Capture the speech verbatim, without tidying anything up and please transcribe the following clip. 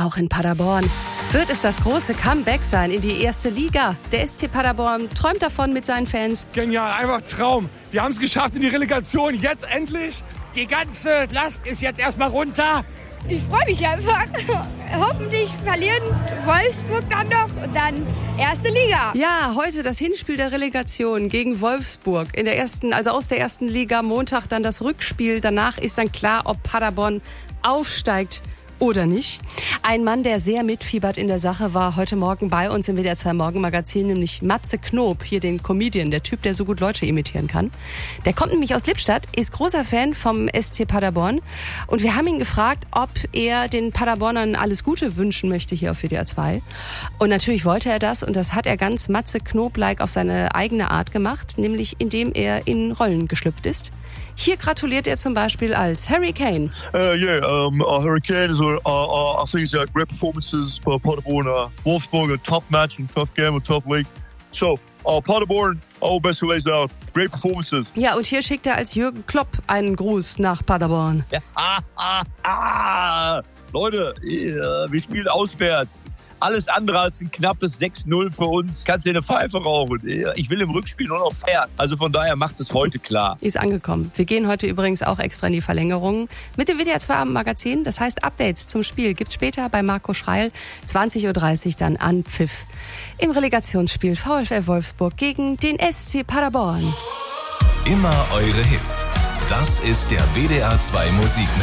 auch in Paderborn. Wird es das große Comeback sein in die erste Liga? Der S C Paderborn träumt davon mit seinen Fans. Genial, einfach Traum. Wir haben es geschafft in die Relegation, jetzt endlich. Die ganze Last ist jetzt erstmal runter. Ich freue mich einfach. Hoffentlich verlieren Wolfsburg dann noch und dann erste Liga. Ja, heute das Hinspiel der Relegation gegen Wolfsburg in der ersten, also aus der ersten Liga. Montag dann das Rückspiel. Danach ist dann klar, ob Paderborn aufsteigt oder nicht. Ein Mann, der sehr mitfiebert in der Sache, war heute Morgen bei uns im W D R zwei Morgenmagazin, nämlich Matze Knob, hier den Comedian, der Typ, der so gut Leute imitieren kann. Der kommt nämlich aus Lippstadt, ist großer Fan vom S C Paderborn und wir haben ihn gefragt, ob er den Paderbornern alles Gute wünschen möchte hier auf W D R zwei. Und natürlich wollte er das und das hat er ganz Matze Knob-like auf seine eigene Art gemacht, nämlich indem er in Rollen geschlüpft ist. Hier gratuliert er zum Beispiel als Harry Kane. Uh, yeah, um, uh, Harry Kane is, uh, uh, I think he's had great performances for Paderborn. Uh, Wolfsburg, a tough match and tough game, a tough league. So, uh, Paderborn, all best lays down. Great performances. Ja, und hier schickt er als Jürgen Klopp einen Gruß nach Paderborn. Ja, ah, ah, ah. Leute, wir spielen auswärts. Alles andere als ein knappes sechs null für uns. Kannst dir eine Pfeife rauchen. Ich will im Rückspiel nur noch feiern. Also von daher macht es heute klar. Ist angekommen. Wir gehen heute übrigens auch extra in die Verlängerung mit dem W D R zwei Abendmagazin. Das heißt, Updates zum Spiel gibt's später bei Marco Schreil. zwanzig Uhr dreißig dann an Pfiff. Im Relegationsspiel VfL Wolfsburg gegen den S C Paderborn. Immer eure Hits. Das ist der W D R zwei Musikmix.